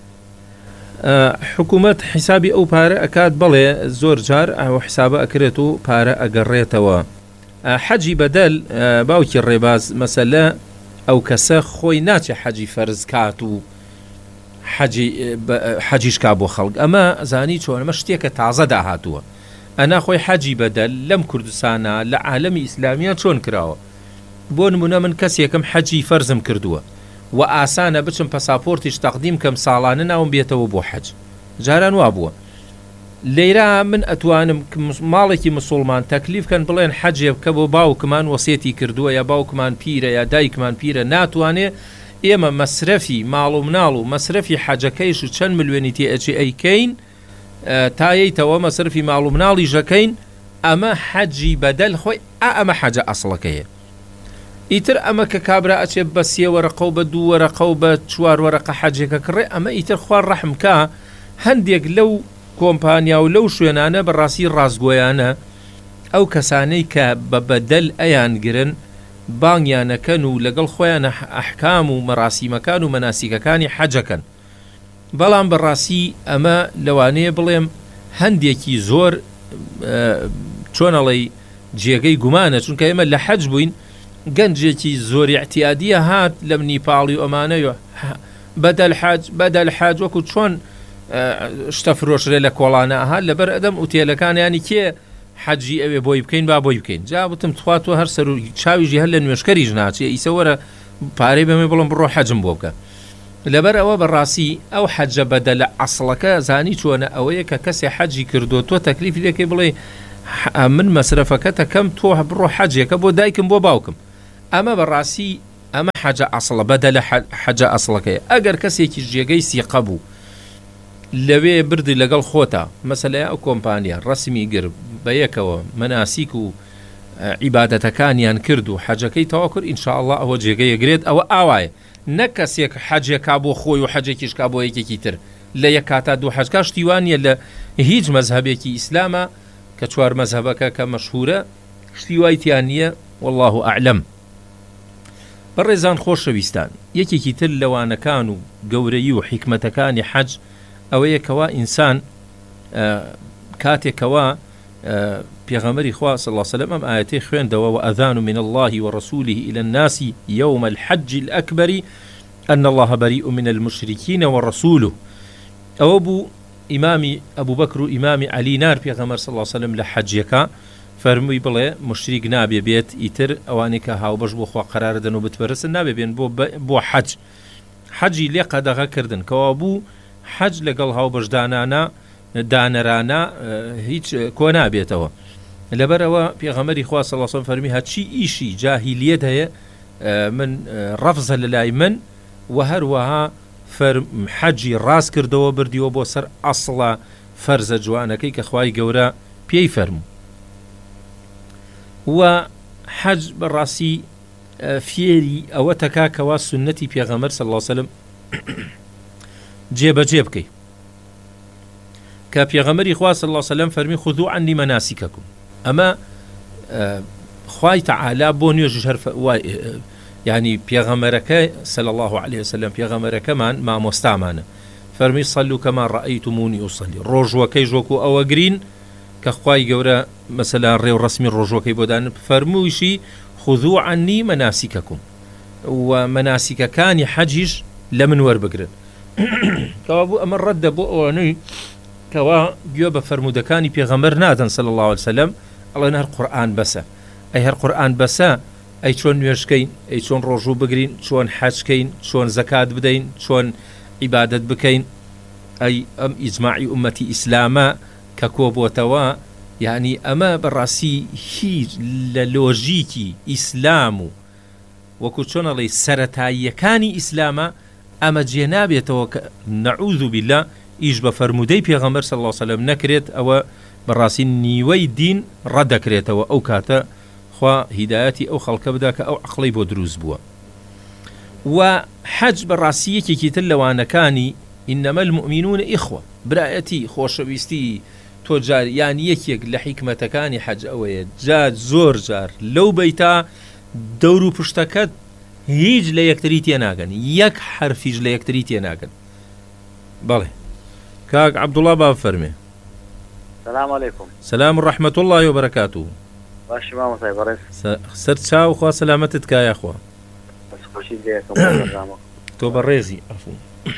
حکوومەت حیسابی ئەو پارە ئەکات بڵێ زۆر جار ئەو حسابە ئەکرێت و پارە ئەگەڕێتەوە حەجی بەدەل باوکی ڕێباز مەسەلە ئەو کەسە خۆی ناچێ حەجی فەرز کات و حەجیش کا بۆ خەڵک ئەمە زانی چۆنمە شتێکە تازە داهاتووە ئەنا خۆی حەجی بەدەل لەم کوردستانە لە عالەمی ئیسلامیان چۆن کراوە بۆ نمونە من کەسێکم حەجی فەرزم کردووە و ئاسانە بچم پەساپۆرتیش تەقدیم کەم ساڵانە ناوم بێتەوە بۆ حەج جاران وا بووە لێرە من ئەتوانم ماڵێکی مسلمان تەکلیفکەن بڵێن حەجێ بکە بۆ باوکمان وەسێتی کردووە یا باوکمان پیرە یا دایکمان پیرە ناتوانێ ئێمە مەسرەفی ماڵ و مناڵ و مەسرەفی حەجەکەیش و چەند ملیۆنی تێ ئەچێ ئەیکەین تایەیتەوە مەسرفی ماڵ و مناڵی ژەکەین ئەمە حەجی بەدەل خۆی ئەمە حەجە ئەسڵەکەیە ئیتر ئەمە کە کابرا ئەچێ بە سێ وەرەقە و بە دوو وەرەقە و بە چوار وەرەقە حەجێکە کڕێ ئەمە ئیتر خوار ڕەحمکە هەندێک لەو کۆمپانیا و لەو شوێنانە بەڕاستی ڕازگۆیانە ئەو کەسانەی کە بە بەدەل ئەیان گرن بانگیانەکەن و لەگەڵ خۆیان ئەحکام و مەراسیمەکان و مەناسیکەکانی حەجەکەن بەڵام بەڕاستی ئەمە لەوانەیە بڵێم هەندێکی زۆر چۆنەڵی جێگەی گومانە چونکە ئێمە لە حەج بووین گەنجێکی زۆری احتیادیە هات لەم نیپاڵی و ئەمانەیە بەدەل حەج بەدەل حەج وەکو چۆن شتە فرۆشرێ لە کۆڵانە ئەهات لەبەر ئەدەم ئوتێلەکانیانی کێ حەجی ئەوێ بۆی بکەین با بۆی بکەین جا وتم تواتوە هەر سەر و چاویژی هەر لە نوێشکەریش ناچێ ئیسە وەرە پارەی بەمێ بڵم بڕۆ حەجم بۆ بکە لەبەر ئەوە بەڕاستی ئەو حەجە بەدە لە عەسڵەکە زانی چۆنە ئەوەیە کە کەسێ حەجی کردو تۆ تەکلیفی دەکەی بڵێ من مەسرەفەکە تەکەم تۆ بڕۆ حەجێکە بۆ دایکم بۆ باوکم ئەمە بەڕاستی ئەمە حەجە عەسڵە بەدە لە حەجە عەسڵەکەیە ئەگەر کەسێکی جێگەی سیقە بوو لەوێ بردی لەگەڵ خۆتا مەسەلەیە ئەو کۆمپانیا ڕسمی گر بە یەکەوە مەناسیک و عیبادەتەکانیان کرد و حەجەکەی تەوا کرد ئینشاءڵڵا ئەوە جێگەیەگرێت ئەوە ئاوایە نەک کەسێک حەجێکا بۆ خۆی و حەجێکیشکا بۆ یەکێکی تر لە یەک کاتا دوو حەجکا شتیوانیە لە هیچ مەزهەبێکی ئیسلامە کە چوار مەزهەبەکە کە مەشهورە شتیوایتیان نییە والله ئەعلەم. بەڕێزان خۆشەویستان یەکێکی تر لەوانەکان و گەورەی و حیکمەتەکانی حەج ئەوەیە کەوا ئینسان کاتێکەوە پێغەمبەری خوا صلی الله علیه وسلم ئەم ئاەتەی خوێندەوە وأذان من الله ورسوله إلى الناس يوم الحج الأكبر أن الله بريء من المشركين ورسوله ئەوە بوو ئیمامی ئەبوو بەکر و ئیمامی عەلی نار پێغەمبەر صلی الله عليه وسلم لە حەجیەکە فەرمووی بڵێ مشریک نابێ بێت ئیتر ئەوانەی کە هاوبەش بۆ خوا قەرار دەن و بتپەرستن نابێ بێن بۆ حەج حەجی لێ قەدەغە کردن کەوا بوو حەج لەگەڵ هاوبەشدانانە دانەرانە هیچ کۆ نابێتەوە لەبەرەوە پێغەمبەری خوا صلی الله علیه وسلم فەرمی هەچی ئیشی جاهیلیەت هەیە من ڕەفزە لەلای من و هەروەها حەجی ڕاست کردەوە بردیەوە بۆ سەر ئەسڵە فەرزە جوانەکەی کە خوای گەورە پێی فەرموو و حەج بەڕاستی فێری ئەوە تەکاکەوە سنەتی پێغەمبەر صلی الله علیه وسلم جێبەجێ بکەی کە پێغەمبەری خوا صلی الله علیه وسلم فەرمی خذوا عنی مناسککم ئەمە خوای تەعالی بۆ نوێژ هەر یعنی پێغەمبەرەکە صلی الله علیه وسلم پێغەمبەرەکەمان مامۆستامانە فەرمی صلوا كما رأيتموني أصلي ڕۆژوەکەی ژۆک و ئەوە گرین کە خوای گەورە مەسەلا ڕێو ڕسمی ڕۆژوەکەی بۆ دان فەرموویشی خذوا عنی مناسککم و مناسکەکانی حەجیش لە من وەربگرن کەوا بوو ئەمە ڕەدە بۆ ئەوانەی کەوا گوێ بە فەرمودەکانی پێغەمبەر نادەن صلی الله علیه وسلم ئەڵێن هەر قورئان بەسە ئەی هەر قورئان بەسە ئەی چۆن نوێژکەین ئەی چۆن ڕۆژوو بگرین چۆن حەجکەین چۆن زەکات بدەین چۆن عیبادەت بکەین ئەی ئەم ئیجماعی ئومەتی ئیسلامە کە کۆبووتەوە یعنی ئەمە بەڕاستی هیچ لە لۆژیکی ئیسلام و وەکو چۆنەڵێ سەرەتاییەکانی ئیسلامە ئەمە جێ نابێتەوە کە نەعوذ بالله ئیش بە فەرمودەی پێغەمبەر صلی الله علیه وسلم نەکرێت ئەوە بەڕاستی نیوەی دین ڕەدەکرێتەوە ئەو کاتە خوا هیدایەتی ئەو خەڵکە بدا کە ئەو عەقڵەی بۆ دروست بووە و حەج بەڕاستی یەکێکی تر لەوانەکانی ئینەمە المؤمنون ئیخوە برایەتی خۆشەویستی تۆ جار یانی یەکێک لە حیکمەتەکانی حەج ئەوەیە جار زۆر جار لەو بەیتا دەور و پشتەکەت هیچ لە یەکتری تێناگەن یەک حرفیش لە یەکتری تێناگەن بەڵێ کاک عەبدوڵڵا با فەرمێ
سلام علیکم
سلام و ڕەحمەت الله و بەرەکاتوه
باشی مامۆستای بەڕێز
سەر چاو خوا سەلامەتت کایە خوا
خۆشی دێکم
تۆ بەڕێزی ئەفو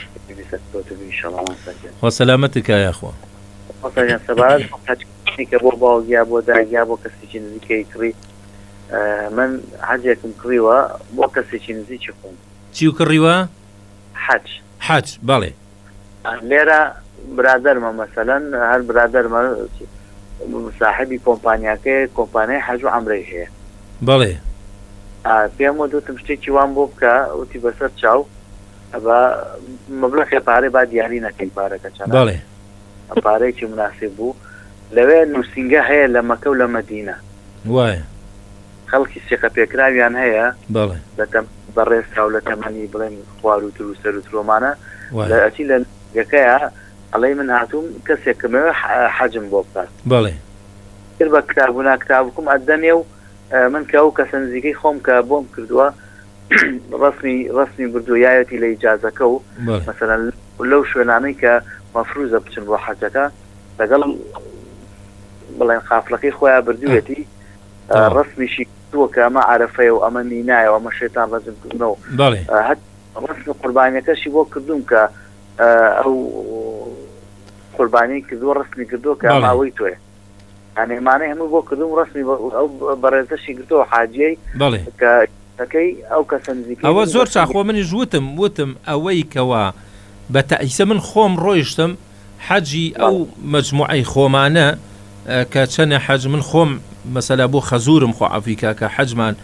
خوا سەلامەتت کایە خوا
سەبارەت حەجکە بۆ باوگیا بۆ داگیا بۆ کەسێکی نزیکەی کڕی من حەجێکم کڕیوە بۆ کەسێکی نزیکی خۆم
چی و کڕیوە
حەج
حەج بەڵێ
لێرە برادەرمە مەسەلەن هەر برادەرمە صاحبی کۆمپانیاکەی کۆمپانیای حەج و عەمرەی هەیە
بەڵێ
پێم وتم شتێکی وان بۆ بکە وتی بەسەر چاو ئەبە مەبلەغی پارەی با دیاری نەکەی پارەکە چەند
بەڵێ
پارەیەکی مناسب بوو لەوێ نووسینگە هەیە لە مەکە و لە مەدینە
وایە
خەڵکی سێقە پێکراویان هەیە
بەڵێ
بەڕێزرا و لە تەمەنی بڵێن خوار و تر و سەر و ترۆمانە لە ئەچی لە یەکەیە ئەڵێ من هاتووم کەسێکمەوە حەجم بۆ بکات
بەڵێ
تر بە کتابوونا کتابکم ئەدەنێ و من کە ئەو کەسە نزیکەی خۆم کە بۆم کردووە ڕسمی ڕسمی بردوویایەتی لە ئیجازەکە و مەسەلەن لەو شوێنانەی کە مەفروزە بچن بۆ حەجەکە لەگەڵ بڵێن قافلەکەی خۆیان بردووێتی ڕسمیشی کردووە کە ئەمە عەرەفەیە و ئەمە مینایە و ئەمە شەیتان ڕەجم کردنەوە هەت ڕسمی قوربانیەکەشی بۆ کردوم کە ئەو قوربانی کردووە ڕسمی کردووە کە ئەماوەی تۆیە یانێمانەی هەموو بۆ کردوم ڕسمی ئەو بەڕێزەشی کردووە حاجیەی کە
دەکەی ئەو کەسە نزیکەی
ئەوە زۆر چاخۆ منیش وتم وتم ئەوەی کەوا بە تەئیسە من خۆم ڕۆیشتم حەجی ئەو مەجموعەی خۆمانە کە چەنە حەج من خۆم مەسەلا بۆ خەزورم خۆ عەفیکا کە حەجمان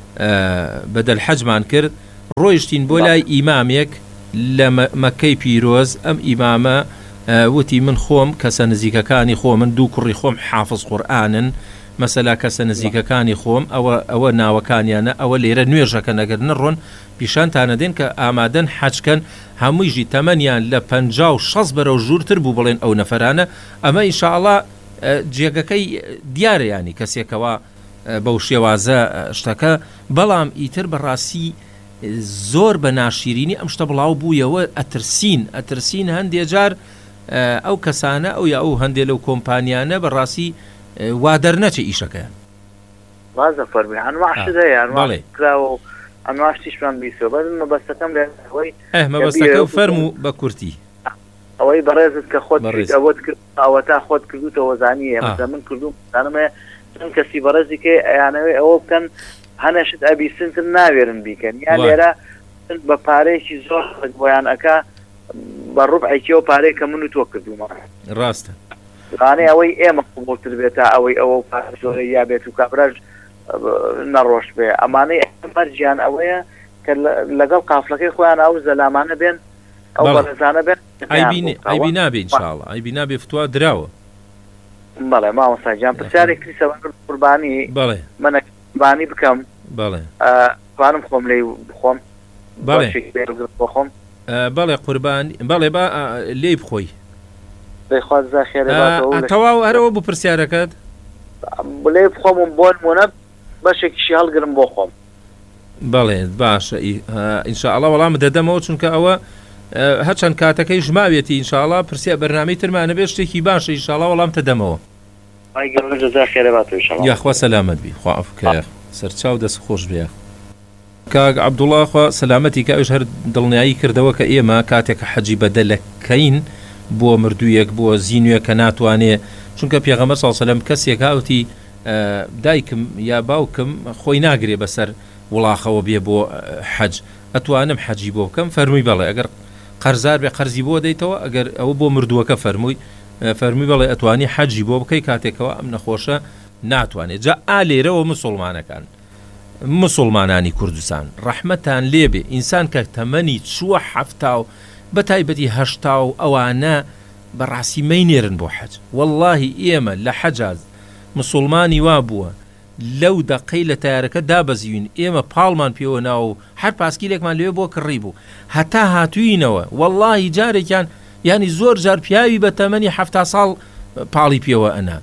بەدەل حەجمان کرد ڕۆیشتین بۆ لای ئیمامێک لە مەکەی پیرۆز ئەم ئیمامە وتی من خۆم کەسە نزیکەکانی خۆ من دوو کوڕی خۆم حافظ قورئانن مەسەلا کەسە نزیکەکانی خۆم ئەوە ئەوە ناوەکانیانە ئەوە لێرە نوێژەکە نەگەر نڕۆن پیشانتانە دێن کە ئامادەن حەجکەن هەموویژی تەمەنیان لە پەنجا و شەز بەرەو ژوورتر بوو بڵێن ئەو نەفەرانە ئەمە ئینشاءڵڵا جێگەکەی دیارە ینی کەسێکەوە بەو شێوازە شتەکە بەڵام ئیتر بەڕاستی زۆر بە ناشیرینی ئەم شتە بڵاو بوویەوە ئەترسین ئەترسین هەندێک جار ئەو کەسانە ئەو یا ئەو هەندێک لەو کۆمپانیانە بەڕاستی وا دەرنەچێ ئیشەکەیان
وازە فەرمی هەنواشتەیە کراوە ئەنواشتیشمان بیسەوە بەس مەبەستەکەم لە ئەوەی
مەبەستەکە و فەرموو بە کورتی
ئەوەی بەڕێزت کە خۆت ئەوەت کرد ئەوە تا خۆت کردوتەوە زانیە مەسە من کردوم زانمە چەند کەسی بەڕێزی کە ئەیانەوەی ئەوە بکەن هەنەشت ئەبیسنتر ناوێرن بیکەن یان لێرە بە پارەیەکی زۆر بۆیان ئەکا بە ڕوبعێکیەوە پارەی کە من و تۆ کردومە
ڕاستە
ڕانێ ئەوەی ئێمە قوبوڵتر بێتە ئەوەی ئەوە پارە زۆرە یا بێت و کابراژ نەڕۆش بێ ئەمانەی مەرجیان ئەوەیە کە لەگەڵ قافلەکەی خۆیان ئەو زەلامانە بێن ئەو بەڕێزانە بێن
ئایبی نابێ ئینشاءڵڵا ئایبی نابێ فتووا دراوە
بەڵێ مامۆستاجیان پرسیارێکی سەوان قوربانی
بەڵێ
منە قوربانی بکەم
بەڵێ
توانم خۆم لێ بخۆم
بەڵێ
بخۆم
بەڵێ قوربانی بەڵێ با لێی بخۆی
دەیخواز خێرە
تەواو هەرەوە بوو پرسیارەکەت
لێ بخۆم بۆ نمونە بەشێکیشی هەڵگرم بۆ خۆم
بەڵێ باشە ئینشاءڵڵا وەڵام دەدەمەوە چونکە ئەوە هەرچەند کاتەکەی ژماوێتی ئینشاءڵڵا پرسیار بەرنامەی ترمانە بێ شتێکی باشە ئینشاءڵڵا وەڵام تەدەمەوە یاخوا سەلامەت بی خوا ئەفکە سەرچاو دەست خۆش بێ کاک عەبدوڵڵا خوا سەلامەتی کە ئەوش هەر دڵنیایی کردەوە کە ئێمە کاتێکە حەجی بەدەلەکەین بۆ مردوویەک بۆ زیینوێ کە ناتوانێ چونکە پێغەمبەر صلی الله علیه و سلم کەسێک هاوتی دایکم یا باوکم خۆی ناگرێ بەسەر وڵاخەوە بێ بۆ حەج ئەتوانم حەجی بۆ بکەم فەرمووی بەڵێ ئەگەر قەرزار بێ قەرزی بۆ دەیتەوە ئەگەر ئەوە بۆ مردووەکە فەرمووی فەرمووی بەڵێ ئەتوانی حەجی بۆ بکەی کاتێکەوە ئەم نەخۆشە ناتوانێت جا ئالێرەوە مسلمانەکان مسلمانانی کوردستان ڕەحمەتان لێبێ ئینسان کە تەمەنی چووە حەفتا و بەتایبەتی هەشتا و ئەوانە بەڕاستی مەینێرن بۆ حەج واللهی ئێمە لە حەجاز مسلمانی وا بووە لەو دەقەی لە تایارەکە دابەزیوین ئێمە پاڵمان پێوە ناو هەر پاسکیلێکمان لێ بۆ کڕی بوو هەتا هاتووینەوە واللهی جارێکیان ینی زۆر جار پیاوی بە تەمەنی حەفتا ساڵ پاڵی پێوە ئەنا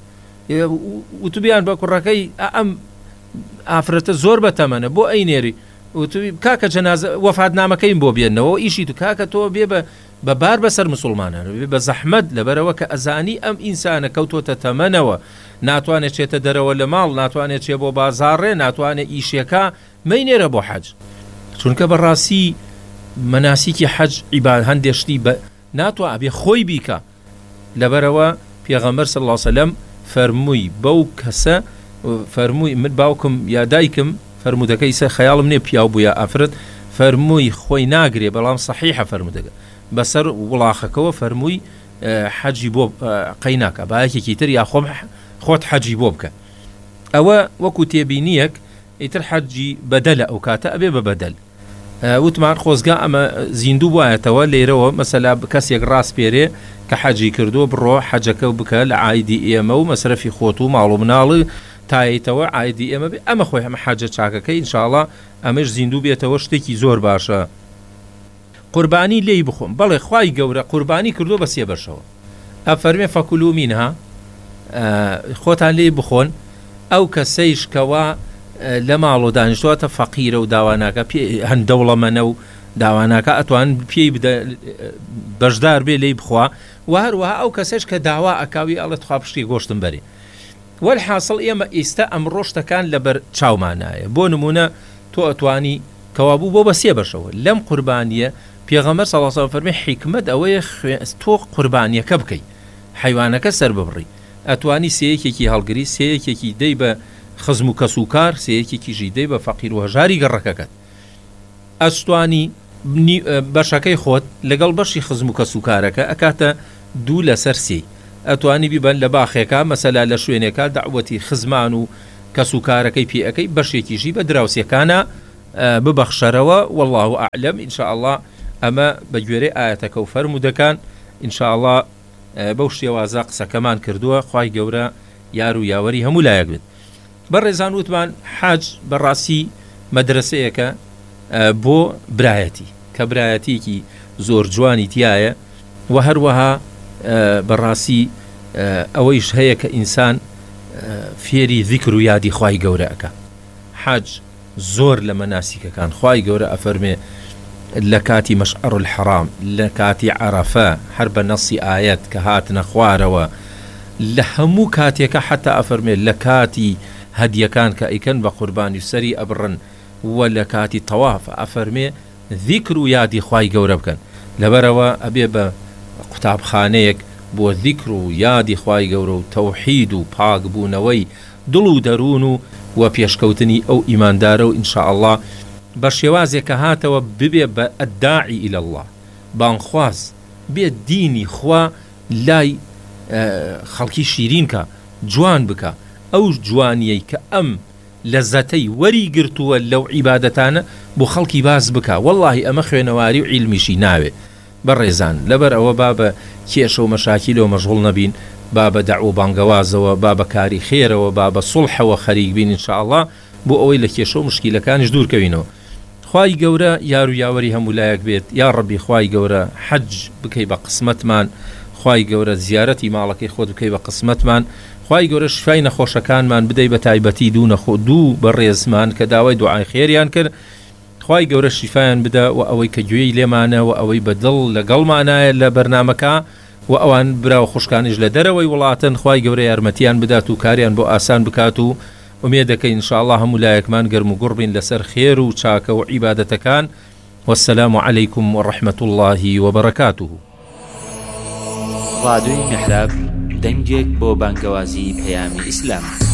وتوبیان بە کوڕەکەی ئەم ئافرەتە زۆر بە تەمەنە بۆ ئەینێری وتوی کاکە جەنازە وەفاتنامەکەین بۆ بێنەوە ئیشی تو کاکە تۆ بێ بە بەبار بەسەر مسلمانان بە زەحمەت لەبەرەوە کە ئەزانی ئەم ئینسانە کەوتۆتە تەمەنەوە ناتوانێت چێتە دەرەوە لە ماڵ ناتوانێت چێ بۆ بازاڕێ ناتوانێت ئیشێکە مەینێرە بۆ حەج چونکە بەڕاستی مەناسیکی حەج عیباد هەندێشتی بە ناتوان ئەبێ خۆی بیکە لەبەرەوە پێغەمبەر صلی الله علیه و سلم فەرمووی بەو کەسە فەرمووی من باوکم یا دایکم فەرمودەکەی سە خەیاڵم نێ پیاو بووە ئافرەت فەرمووی خۆی ناگرێ بەڵام صحیحە فەرمودەکە بەسەر وڵاخەکەەوە فەرمووی حەجی بۆ قەی ناکە باەکێکی تر یا خۆم خۆت حەجی بۆ بکە ئەوە وەکو تێبینیەک ئیتر حەجی بەدەلە ئەو کاتە ئەبێ بە بەدەل وتمان خۆزگا ئەمە زیندوو وایەتەوە لێرەوە مەسەلا کەسێک ڕاست پێرێ کە حەجی کردو بڕۆ حەجەکە بکە لە عایدی ئێمە و مەسرەفی خۆت و ماڵ و مناڵی تاییتەوە عایدی ئێمە بێ ئەمە خۆی هەمە حەجە چاکەکەی ئینشاءڵڵا ئەمەش زیندوو بێتەوە شتێکی زۆر باشە قوربانی لێی بخۆم بەڵێ خوای گەورە قوربانی کردو بە سێ بەشەوە ئەفەرمێ فەکولوا مینها خۆتان لێی بخۆن ئەو کەسەیش کەوا لە ماڵ و دانیشتواتە فەقیرە و داواناکە هەندەوڵەمەنە و داواناکە ئەتوان پێی بەشدار بێ لێی بخوا و هەروەها ئەو کەسەش کە داوا ئەکاوی ئەڵێت خوا پشتی گۆشتم بەرێ والحاصل ئێمە ئێستا ئەم ڕۆشتەکان لەبەر چاومانایە بۆ نمونە تۆ ئەتوانی کەوابوو بۆ بە سێ بەشەوە لەم قوربانیە پێغەمبەر صلی الله علیه و سلم فەرمی حیکمەت ئەوەیە تۆ قوربانیەکە بکەی حیوانەکە سەر ببڕی ئەتوانی سێیەکێکی هەڵگری سێیەکێکی دەی بە خزم و کەسوکار سەیەکێکی ژیدەی بە فەقیر و هەژاری گەڕەکەکەت ئەستوانی بەشەکەی خۆت لەگەڵ بەشی خزم و کەسوکارەکە ئەکاتە دوو لەسەر سێ ئەتوانی بیبەن لە باخێکە مەسەلا لە شوێنێکە داوەتی خزمان و کەسوکارەکەی پێەکەی بەشێکیژی بە دراوسەکانە ببەخشەرەوە والله ئەعلەم ئینشاءالله ئەمە بە گوێرەی ئاەتەکە و فەرمودەکان ئینشاءالله بەو شێوازە قسەکەمان کردووە خوای گەورە یار و یاوەری هەموو لایەک بێت بەڕێزان وتمان حاج بەڕاستی مەدرسەیەکە بۆ برایەتی کە برایەتێکی زۆر جوانی تایە و هەروەها بەڕاستی ئەوەیش هەیە کە ئینسان فێری ذیکر و یادی خوای گەورەکە حاج زۆر لە مەناسیکەکان خوای گەورە ئەفەرمێ لە کاتی مەشعەر الحرام لە کاتی عەرەفە هەر بە نەسی ئایەت کە هاتنە خوارەوە لە هەموو کاتێکە حتا ئەفەرمێ لە کاتی هەدیەکان کە ئەیکەن بە قوربانی و سەری ئەبڕن و لە کاتی تەواف ئەفەرمێ ذیکر و یادی خوای گەورە بکەن لەبەرەوە ئەبێ بە قوتابخانەیەک بۆ ذیکر و یادی خوای گەورە و تەوحید و پاک بوونەوەی دڵ و دەروون و و پێشکەوتنی ئەو ئیماندارە و ئینشاءالله بە شێوازێک کە هاتەوە ببێ بە ئەداعی ئیلە الله بانخواز بێ دینی خوا لای خەڵکی شیرین کە جوان بکە ئەو جوانیەی کە ئەم لەزەتەی وەری گرتووە لەو عیبادەتانە بۆ خەڵکی باز بکە واللهی ئەمە خوێنەواری و عیلمیشی ناوێ بەڕێزان لەبەر ئەوە با بە کێشە و مەشاکیل و مەشغوڵ نەبین با بە دەعو بانگەوازەوە با بە کاری خێرەوە با بە سوڵحەوە خەریک بین ئینشاءالله بۆ ئەوەی لە کێشە و مشکیلەکانیش دوورکەوینەوە خوای گەورە یار و یاوەری هەموو لایەک بێت یا ڕەبی خوای گەورە حەج بکەی بە قسمەتمان خوای گەورە زیارەتی ماڵەکەی خۆت بکەی بە قسمەتمان خوای گەورە شفای نەخۆشەکانمان بدەی بە تایبەتی دوو نەخۆ دوو بە ڕێزمان کە داوای دوعای خێریان کرد خوای گەورە شیفایان بدە و ئەوەی کە گوێی لێمانە و ئەوەی بەدڵ لەگەڵمانایە لە بەرنامەکە و ئەوان براوە خوشکانیش لە دەرەوەی وڵاتن خوای گەورە یارمەتیان بدات و کاریان بۆ ئاسان بکات و ومێدەکەی ئینشاءالله هەموو لایەکمان گەرم و گوڕ بین لەسەر خێر و چاکە و عیبادەتەکان والسلام عليكم ورحمة الله وبركاته.
رادیۆی میحراب دەنگێک بۆ بانگەوازی پەیامی ئیسلام.